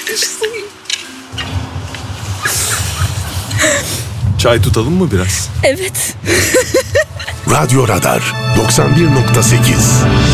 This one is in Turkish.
Çay tutalım mı biraz? Evet. Radyo Radar 91.8